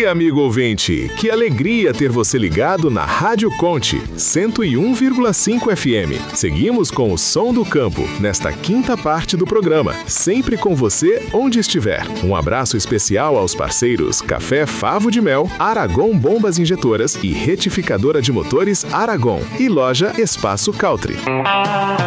dia, amigo ouvinte! Que alegria ter você ligado na Rádio Conte 101,5 FM. Seguimos com o Som do Campo, nesta quinta parte do programa, sempre com você onde estiver. Um abraço especial aos parceiros Café Favo de Mel, Aragon Bombas Injetoras e Retificadora de Motores Aragon e Loja Espaço Caltri.